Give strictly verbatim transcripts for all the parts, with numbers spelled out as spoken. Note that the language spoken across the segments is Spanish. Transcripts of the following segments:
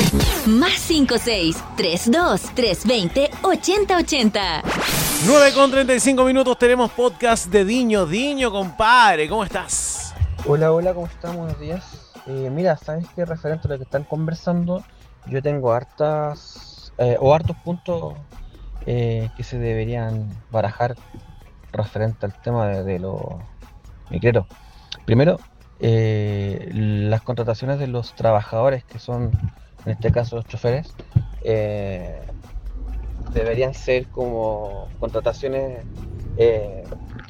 Más cinco seis, tres dos, tres veinte, ochenta ochenta. nueve con treinta y cinco minutos, tenemos podcast de Diño. Diño, compadre, ¿cómo estás? Hola, hola, ¿cómo están? Buenos días. Eh, mira, ¿sabes qué? Referente a lo que están conversando, yo tengo hartas eh, o hartos puntos eh, que se deberían barajar referente al tema de, de los micreros. Primero, eh, las contrataciones de los trabajadores, que son en este caso los choferes, eh, deberían ser como contrataciones eh,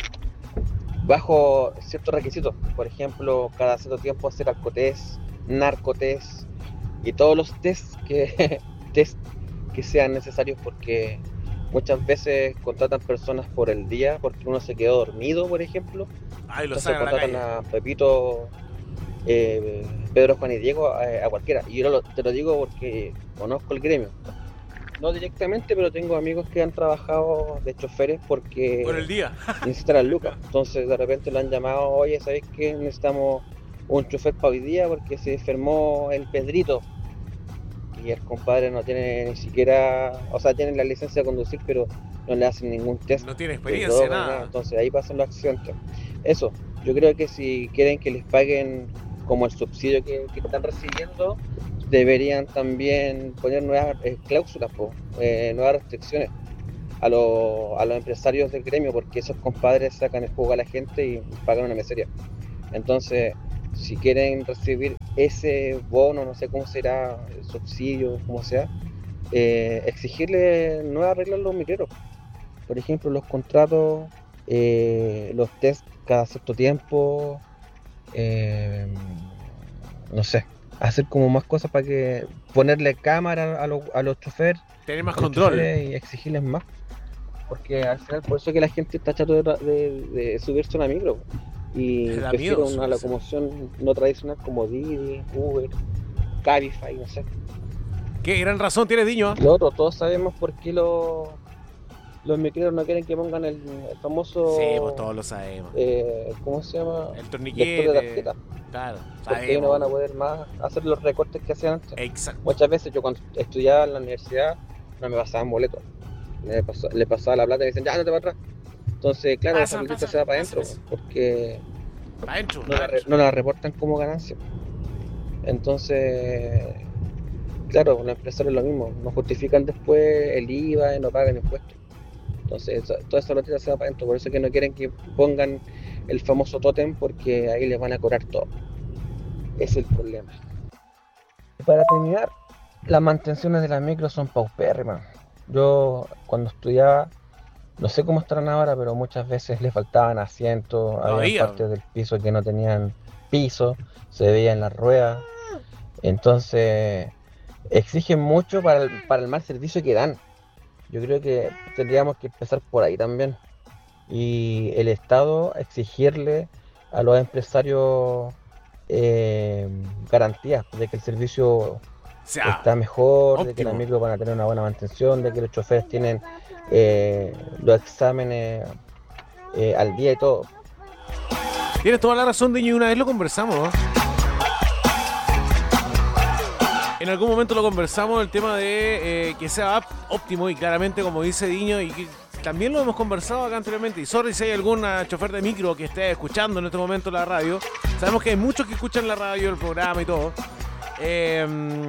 bajo ciertos requisitos. Por ejemplo, cada cierto tiempo hacer alcotest, narcotest y todos los tests que, test que sean necesarios, porque muchas veces contratan personas por el día porque uno se quedó dormido, por ejemplo. Ay, lo Entonces sacan a la contratan calle. a Pepito, eh, Pedro, Juan y Diego, a, a cualquiera. Y yo lo, te lo digo porque conozco el gremio. No directamente, pero tengo amigos que han trabajado de choferes porque Por el día. necesitan las lucas. Entonces de repente lo han llamado: oye, ¿sabes qué? Necesitamos un chofer para hoy día porque se enfermó el Pedrito. Y el compadre no tiene ni siquiera, o sea, tiene la licencia de conducir, pero no le hacen ningún test. No tiene de experiencia, droga, nada. nada. Entonces ahí pasan los accidentes. Eso, yo creo que si quieren que les paguen como el subsidio que, que están recibiendo, deberían también poner nuevas eh, cláusulas, po, eh, nuevas restricciones a, lo, a los empresarios del gremio, porque esos compadres sacan el jugo a la gente y pagan una miseria. Entonces, si quieren recibir ese bono, no sé cómo será, el subsidio, como sea, eh, exigirle nuevas reglas a los micreros. Por ejemplo, los contratos, eh, los test cada cierto tiempo, eh, no sé, hacer como más cosas para que ponerle cámara a, los, a los choferes, Tener más a los control. choferes y exigirles más. Porque al final, por eso es que la gente está chato de, de, de subirse a una micro y Le da prefiere miedo una subirse. locomoción no tradicional como Didi, Uber, Cabify, no sé. Qué gran razón tiene Diño. Lo otro, todos sabemos por qué los, los micreros no quieren que pongan el, el famoso, Sí, pues todos lo sabemos. eh, ¿cómo se llama? El Lector de torniquete. tarjeta. Claro, Porque ahí sabemos. no van a poder más hacer los recortes que hacían antes. Exacto. Muchas veces yo cuando estudiaba en la universidad no me pasaban boletos. Le, pasó, le pasaba la plata y me dicen, ya, no te va atrás. Entonces, claro, Pasa, esa plata pasa, se va para pasa, adentro, pasa. porque Pa' adentro. no la, re- no la reportan como ganancia. Entonces, claro, los empresarios lo mismo, no justifican después el I V A y no pagan impuestos. Entonces, esa- toda esa plata se va para adentro. Por eso es que no quieren que pongan el famoso tótem, porque ahí les van a cobrar todo. Ese es el problema. Y para terminar, las mantenciones de las micros son paupérrimas. Yo cuando estudiaba, no sé cómo estarán ahora, pero muchas veces les faltaban asientos, había Todavía. partes del piso que no tenían piso, se veían las ruedas. Entonces, exigen mucho para el, para el mal servicio que dan. Yo creo que tendríamos que empezar por ahí también. Y el Estado exigirle a los empresarios eh, garantías de que el servicio O sea, está mejor, de que óptimo. las micros van a tener una buena mantención, de que los choferes tienen eh, los exámenes eh, al día y todo. tienes toda la razón, Diño, y una vez lo conversamos, ¿no? En algún momento lo conversamos, el tema de eh, que sea ap- óptimo, y claramente, como dice Diño, y que también lo hemos conversado acá anteriormente. Y sorry si hay algún chofer de micro que esté escuchando en este momento la radio. Sabemos que hay muchos que escuchan la radio, el programa y todo. Eh,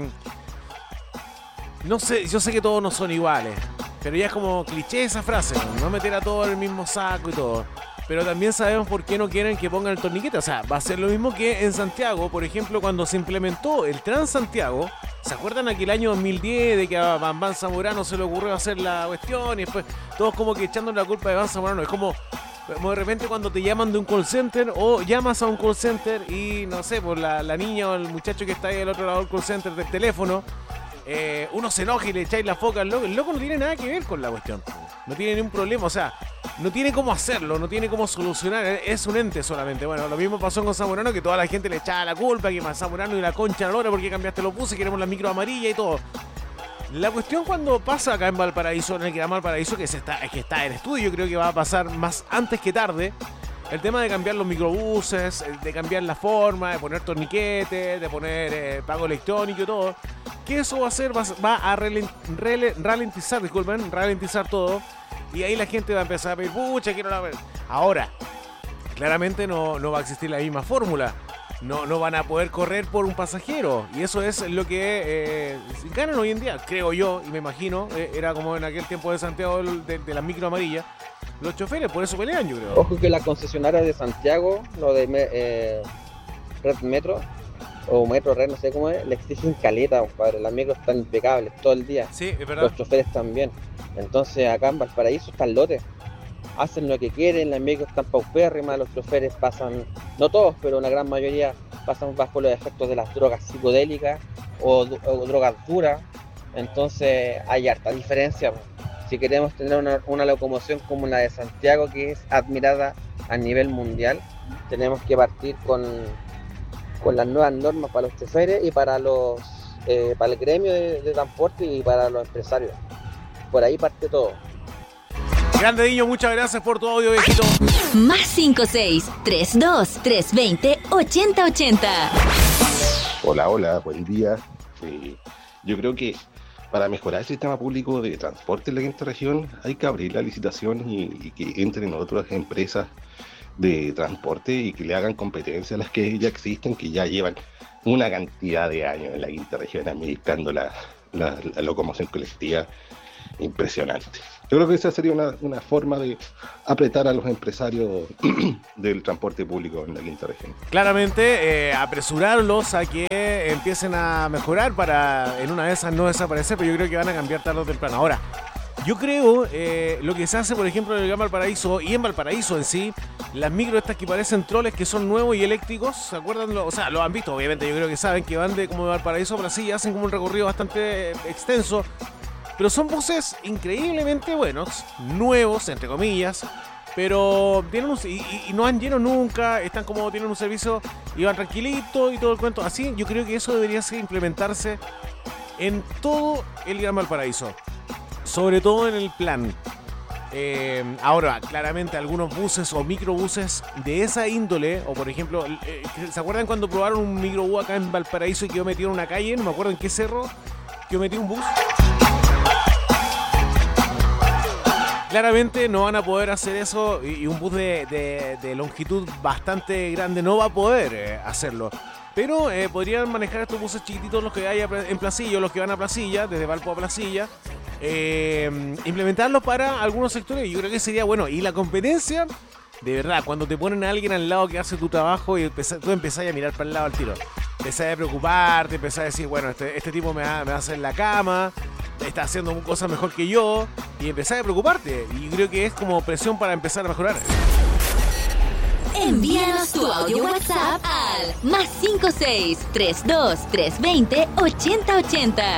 no sé, yo sé que todos no son iguales, pero ya es como cliché esa frase, ¿no? No meter a todos en el mismo saco y todo. Pero también sabemos por qué no quieren que pongan el torniquete. O sea, va a ser lo mismo que en Santiago, por ejemplo, cuando se implementó el Transantiago. ¿Se acuerdan aquel año dos mil diez de que a Bambán Zamorano se le ocurrió hacer la cuestión y después todos como que echando la culpa de Bambán Zamorano? Es como, como de repente cuando te llaman de un call center o llamas a un call center y no sé, pues la, la niña o el muchacho que está ahí al otro lado del call center del teléfono, eh, uno se enoja y le echáis la foca al loco. El loco no tiene nada que ver con la cuestión. No tiene ningún problema, o sea, no tiene cómo hacerlo, no tiene cómo solucionar, es un ente solamente. Bueno, lo mismo pasó con Zamorano, que toda la gente le echaba la culpa, que más Zamorano y la concha a la hora porque cambiaste los buses, queremos la micro amarilla y todo. La cuestión cuando pasa acá en Valparaíso, en el que llama Valparaíso, que, se está, que está en estudio, yo creo que va a pasar más antes que tarde, el tema de cambiar los microbuses, de cambiar la forma, de poner torniquetes, de poner eh, pago electrónico y todo, que eso va a hacer, va, va a ralent, rel, ralentizar, disculpen, ralentizar todo, y ahí la gente va a empezar a pedir, pucha, quiero la... Ahora, claramente no, no va a existir la misma fórmula. No, no van a poder correr por un pasajero. Y eso es lo que eh, ganan hoy en día, creo yo, y me imagino. Eh, era como en aquel tiempo de Santiago de, de la micro amarilla. Los choferes por eso pelean, yo creo. Ojo que las concesionarias de Santiago, lo de eh, Red Metro, o Metro Red, no sé cómo es, le exigen caleta, compadre. Las micros están impecables todo el día. Sí, es verdad. Los choferes también. Entonces acá en Valparaíso están lotes. Hacen lo que quieren, las micros están paupérrimas, los choferes pasan, no todos, pero una gran mayoría pasan bajo los efectos de las drogas psicodélicas o, o drogas duras. Entonces hay harta diferencia. Si queremos tener una, una locomoción como la de Santiago, que es admirada a nivel mundial, tenemos que partir con, con las nuevas normas para los choferes y para los eh, para el gremio de, de transporte y para los empresarios. Por ahí parte todo. Grande Diño, muchas gracias por tu audio, viejito. Más cinco seis tres dos tres dos cero ochenta ochenta. Hola, hola, buen día. Eh, yo creo que para mejorar el sistema público de transporte en la quinta región hay que abrir la licitación y, y que entren otras empresas de transporte y que le hagan competencia a las que ya existen, que ya llevan una cantidad de años en la quinta región administrando la, la, la locomoción colectiva impresionante. Yo creo que esa sería una, una forma de apretar a los empresarios del transporte público en la quinta región. Claramente, eh, apresurarlos a que empiecen a mejorar para en una de esas no desaparecer, pero yo creo que van a cambiar tarde o temprano. Ahora, yo creo eh, lo que se hace, por ejemplo, en el Gran Valparaíso y en Valparaíso en sí, las micro estas que parecen troles, que son nuevos y eléctricos, ¿se acuerdan? O sea, lo han visto, obviamente, yo creo que saben que van de como de Valparaíso a Brasilia, hacen como un recorrido bastante extenso. Pero son buses increíblemente buenos, nuevos, entre comillas, pero tienen un, y, y no han lleno nunca, están como, tienen un servicio y van tranquilitos y todo el cuento. Así, yo creo que eso debería ser implementarse en todo el Gran Valparaíso, sobre todo en el plan. Eh, ahora, claramente algunos buses o microbuses de esa índole, o por ejemplo, eh, ¿se acuerdan cuando probaron un microbús acá en Valparaíso y quedó metido en una calle? No me acuerdo en qué cerro, quedó metido un bus. Claramente no van a poder hacer eso y un bus de, de, de longitud bastante grande no va a poder eh, hacerlo. Pero eh, podrían manejar estos buses chiquititos, los que hay en Placilla, los que van a Placilla, desde Valpo a Placilla, eh, implementarlos para algunos sectores. Yo creo que sería bueno. Y la competencia, de verdad, cuando te ponen a alguien al lado que hace tu trabajo y empezás, tú empezás a mirar para el lado al tiro. Empezás a preocuparte, empezás a decir, bueno, este, este tipo me va, me va a hacer la cama, está haciendo cosas mejor que yo, y empezás a preocuparte. Y creo que es como presión para empezar a mejorar. Envíanos tu audio WhatsApp al más cinco seis tres dos tres dos cero ochenta ochenta.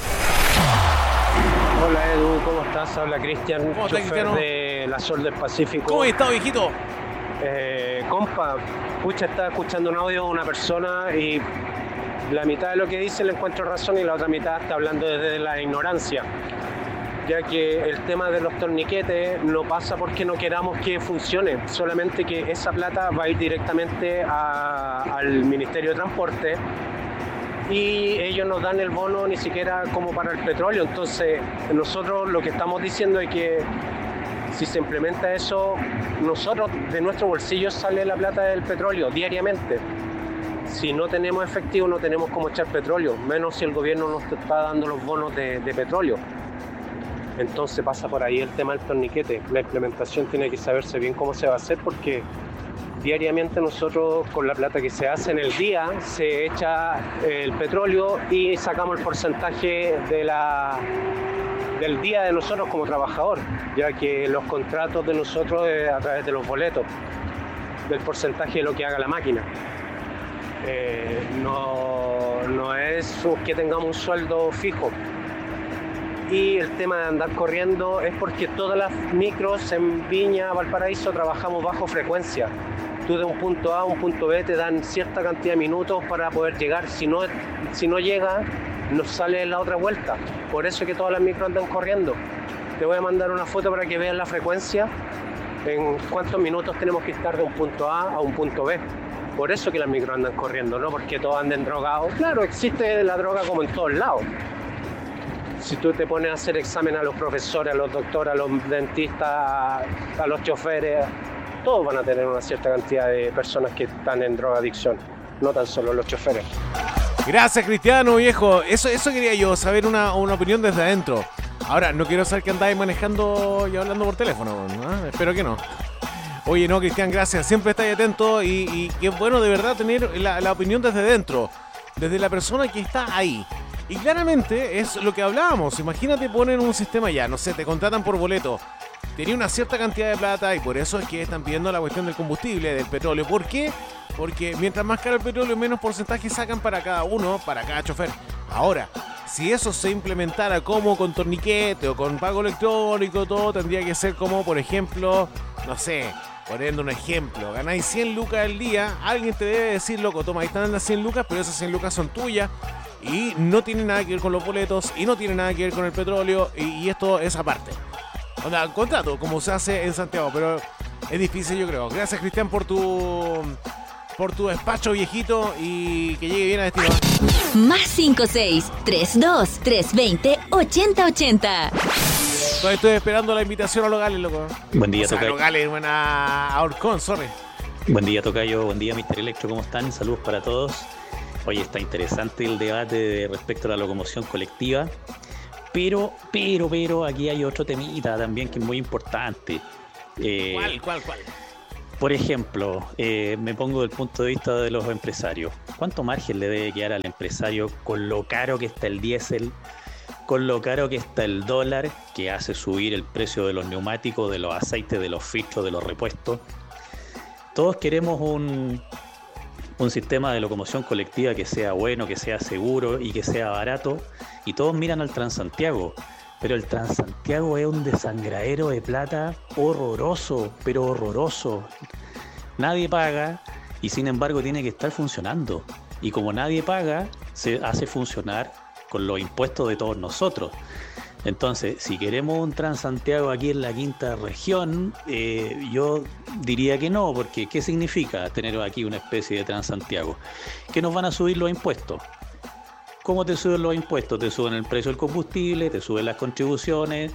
Hola Edu, ¿cómo estás? Habla Cristian, ¿Cómo estás, chofer Cristiano? de la Sol del Pacífico. ¿Cómo estás, viejito? Eh, compa, pucha, estaba escuchando un audio de una persona y la mitad de lo que dice le encuentro razón y la otra mitad está hablando desde la ignorancia, ya que el tema de los torniquetes no pasa porque no queramos que funcione, solamente que esa plata va a ir directamente a, al Ministerio de Transporte y ellos nos dan el bono ni siquiera como para el petróleo. Entonces nosotros lo que estamos diciendo es que si se implementa eso, nosotros de nuestro bolsillo sale la plata del petróleo diariamente. Si no tenemos efectivo no tenemos cómo echar petróleo, menos si el gobierno nos está dando los bonos de, de petróleo. Entonces pasa por ahí el tema del torniquete. La implementación tiene que saberse bien cómo se va a hacer, porque diariamente nosotros con la plata que se hace en el día se echa el petróleo y sacamos el porcentaje de la, del día de nosotros como trabajador, ya que los contratos de nosotros es a través de los boletos, del porcentaje de lo que haga la máquina. Eh, no, no es que tengamos un sueldo fijo. Y el tema de andar corriendo es porque todas las micros en Viña, Valparaíso, trabajamos bajo frecuencia. Tú de un punto A a un punto B te dan cierta cantidad de minutos para poder llegar. Si no, si no llega, nos sale la otra vuelta. Por eso es que todas las micros andan corriendo. Te voy a mandar una foto para que veas la frecuencia. en cuántos minutos tenemos que estar de un punto A a un punto B. Por eso que las micros andan corriendo, no porque todos anden drogados. Claro, existe la droga como en todos lados. Si tú te pones a hacer examen a los profesores, a los doctores, a los dentistas, a los choferes, todos van a tener una cierta cantidad de personas que están en drogadicción, no tan solo los choferes. Gracias, Cristiano, viejo. Eso, eso quería yo, saber una, una opinión desde adentro. Ahora, no quiero saber que andáis manejando y hablando por teléfono, ¿no? Espero que no. Oye, no, Cristian, gracias. Siempre estáis atento y, y qué bueno de verdad tener la, la opinión desde dentro, desde la persona que está ahí. Y claramente es lo que hablábamos. Imagínate, ponen un sistema ya, no sé, te contratan por boleto. Tenía una cierta cantidad de plata y por eso es que están pidiendo la cuestión del combustible, del petróleo. ¿Por qué? Porque mientras más caro el petróleo, menos porcentaje sacan para cada uno, para cada chofer. Ahora, si eso se implementara como con torniquete o con pago electrónico, todo tendría que ser como, por ejemplo, no sé, poniendo un ejemplo, ganáis cien lucas al día, alguien te debe decir, loco, toma, ahí están las cien lucas, pero esas cien lucas son tuyas y no tienen nada que ver con los boletos y no tienen nada que ver con el petróleo y, y esto es aparte. O sea, contrato, como se hace en Santiago, pero es difícil, yo creo. Gracias, Cristian, por tu por tu despacho, viejito, y que llegue bien a destino. Más cinco seis, tres dos, tres veinte, ochenta ochenta. Todavía estoy esperando la invitación a Logales, loco. Buen día, o sea, Tocayo. Logales, buena a Orcón, sorry. Buen día, Tocayo. Buen día, mister Electro. ¿Cómo están? Saludos para todos. Oye, está interesante el debate respecto a la locomoción colectiva. Pero, pero, pero, aquí hay otro temita también que es muy importante. Eh, ¿Cuál, cuál, cuál? Por ejemplo, eh, me pongo del punto de vista de los empresarios. ¿Cuánto margen le debe quedar al empresario con lo caro que está el diésel, con lo caro que está el dólar, que hace subir el precio de los neumáticos, de los aceites, de los filtros, de los repuestos? Todos queremos un, un sistema de locomoción colectiva que sea bueno, que sea seguro y que sea barato, y todos miran al Transantiago. Pero el Transantiago es un desangradero de plata horroroso, pero horroroso. Nadie paga y sin embargo tiene que estar funcionando. Y como nadie paga, se hace funcionar con los impuestos de todos nosotros. Entonces, si queremos un Transantiago aquí en la quinta región, eh, yo diría que no, porque ¿qué significa tener aquí una especie de Transantiago? Que nos van a subir los impuestos. ¿Cómo te suben los impuestos? Te suben el precio del combustible, te suben las contribuciones,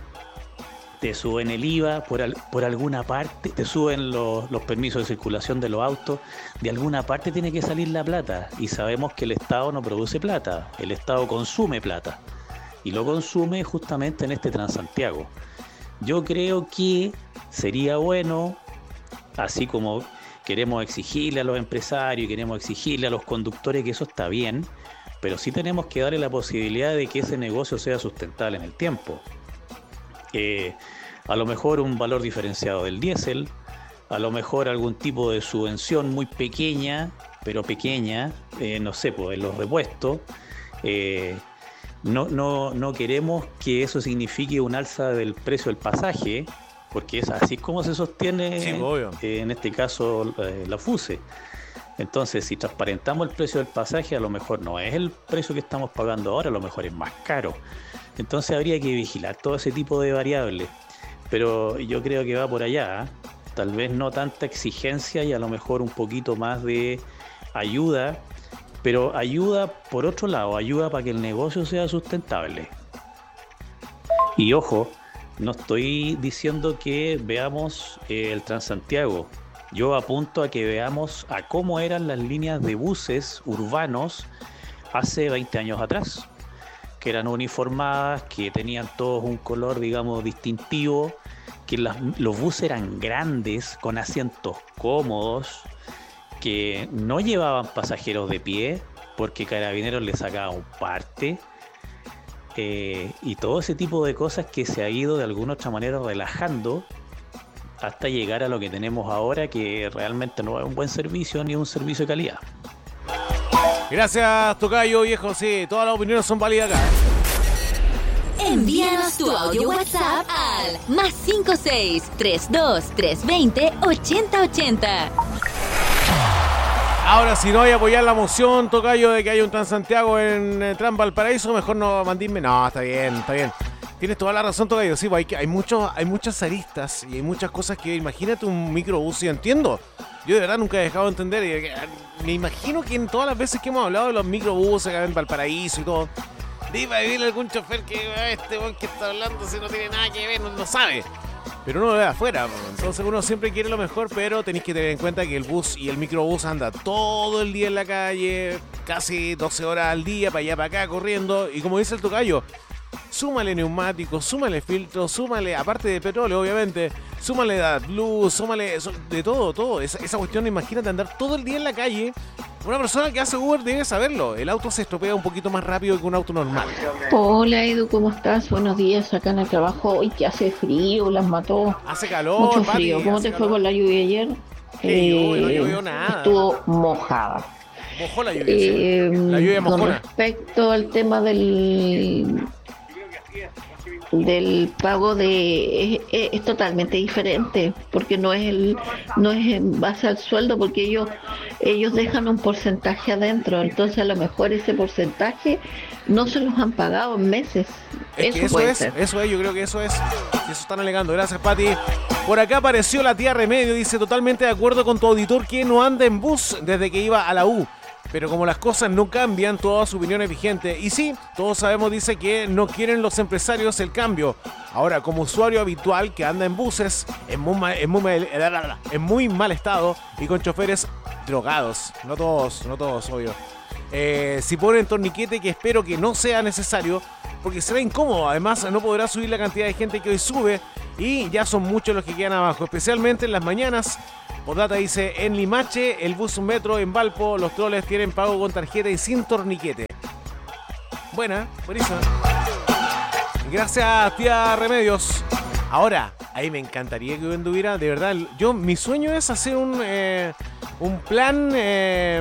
te suben el I V A por, al, por alguna parte, te suben los, los permisos de circulación de los autos. De alguna parte tiene que salir la plata y sabemos que el Estado no produce plata, el Estado consume plata y lo consume justamente en este Transantiago. Yo creo que sería bueno, así como queremos exigirle a los empresarios y queremos exigirle a los conductores, que eso está bien, pero sí tenemos que darle la posibilidad de que ese negocio sea sustentable en el tiempo. Eh, a lo mejor un valor diferenciado del diésel, a lo mejor algún tipo de subvención muy pequeña, pero pequeña, eh, no sé, pues en los repuestos. Eh, no, no, no queremos que eso signifique un alza del precio del pasaje, porque es así como se sostiene, sí, obvio. eh, en este caso eh, la FUSE. Entonces, si transparentamos el precio del pasaje, a lo mejor no es el precio que estamos pagando ahora, a lo mejor es más caro. Entonces habría que vigilar todo ese tipo de variables. Pero yo creo que va por allá, ¿eh? Tal vez no tanta exigencia y a lo mejor un poquito más de ayuda, pero ayuda por otro lado, ayuda para que el negocio sea sustentable. Y ojo, no estoy diciendo que veamos eh, el Transantiago. Yo apunto a que veamos a cómo eran las líneas de buses urbanos hace veinte años atrás, que eran uniformadas, que tenían todos un color, digamos, distintivo, que las, los buses eran grandes, con asientos cómodos, que no llevaban pasajeros de pie, porque Carabineros les sacaba un parte, eh, y todo ese tipo de cosas que se ha ido de alguna otra manera relajando, hasta llegar a lo que tenemos ahora, que realmente no es un buen servicio ni un servicio de calidad. Gracias, Tocayo, viejo. Sí, todas las opiniones son válidas acá. Envíanos tu audio WhatsApp al más cinco seis, tres dos, tres veinte, ochenta ochenta. Ahora, si no hay apoyar la moción, Tocayo, de que haya un Transantiago en eh, Tran Valparaíso, mejor no mandinme. No, está bien, está bien. Tienes toda la razón, Tocayo. Sí, hay, hay, muchos, hay muchas aristas y hay muchas cosas que... Imagínate un microbús, y entiendo. Yo de verdad nunca he dejado de entender. Y me imagino que en todas las veces que hemos hablado de los microbuses acá en Valparaíso y todo, debe haber algún chofer que este buen que está hablando si no tiene nada que ver, no, no sabe. Pero uno lo ve afuera, entonces uno siempre quiere lo mejor, pero tenéis que tener en cuenta que el bus y el microbús anda todo el día en la calle, casi doce horas al día, para allá, para acá, corriendo. Y como dice el Tocayo, súmale neumáticos, súmale filtros, súmale, aparte de petróleo, obviamente, súmale AdBlue, súmale de todo, todo. Esa, esa cuestión, imagínate andar todo el día en la calle. Una persona que hace Uber debe saberlo. El auto se estropea un poquito más rápido que un auto normal. Hola Edu, ¿cómo estás? Buenos días, acá en el trabajo. Hoy que hace frío, las mató. Hace calor, mucho Pati, frío. ¿Cómo te calor. fue con la lluvia ayer? Eh, eh, no llovió nada. Estuvo mojada. Mojó la lluvia, Eh, sí. La lluvia con mojona. respecto al tema del del pago de es, es totalmente diferente, porque no es el no es en base al sueldo, porque ellos ellos dejan un porcentaje adentro, entonces a lo mejor ese porcentaje no se los han pagado en meses. Es eso que eso puede es, ser. eso es, yo creo que eso es. Eso están alegando. Gracias, Pati. Por acá apareció la tía Remedio, dice, totalmente de acuerdo con tu auditor que no anda en bus desde que iba a la U. Pero como las cosas no cambian, toda su opinión es vigente. Y sí, todos sabemos, dice, que no quieren los empresarios el cambio. Ahora, como usuario habitual que anda en buses, en muy mal, en muy mal, en muy mal estado y con choferes drogados. No todos, no todos, obvio. Eh, si ponen torniquete, que espero que no sea necesario, porque será incómodo. Además, no podrá subir la cantidad de gente que hoy sube y ya son muchos los que quedan abajo, especialmente en las mañanas. Podata dice, en Limache, el bus metro en Valpo, los troles tienen pago con tarjeta y sin torniquete. Buena, buenísima. Gracias, tía Remedios. Ahora, ahí me encantaría que yo anduviera, de verdad, yo, mi sueño es hacer un, eh, un plan, eh,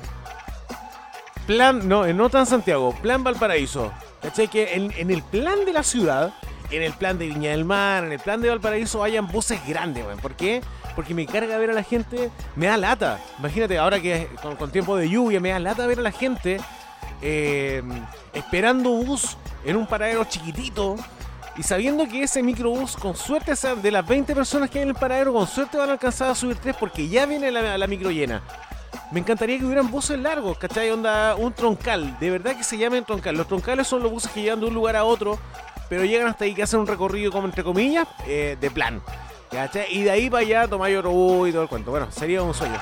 plan, no, no tan Santiago, plan Valparaíso. ¿Cachai? Que en, en el plan de la ciudad, en el plan de Viña del Mar, en el plan de Valparaíso, hayan buses grandes, güey. ¿Por qué? Porque me carga ver a la gente, me da lata. Imagínate, ahora que con, con tiempo de lluvia, me da lata ver a la gente eh, esperando bus en un paradero chiquitito y sabiendo que ese microbús, con suerte, o sea, de las veinte personas que hay en el paradero, con suerte van a alcanzar a subir tres porque ya viene la, la micro llena. Me encantaría que hubieran buses largos, ¿cachai? Onda, un troncal, de verdad que se llamen troncal. Los troncales son los buses que llegan de un lugar a otro, pero llegan hasta ahí, que hacen un recorrido, como entre comillas, eh, de plan. ¿Cachai? Y de ahí para allá tomar otro bus y todo el cuento. Bueno, sería un sueño.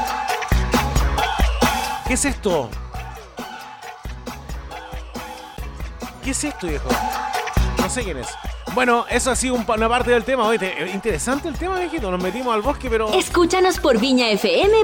¿Qué es esto? ¿Qué es esto, viejo? No sé quién es. Bueno, eso ha sido un, una parte del tema. Oye, interesante el tema, viejito. Nos metimos al bosque, pero... Escúchanos por viña f m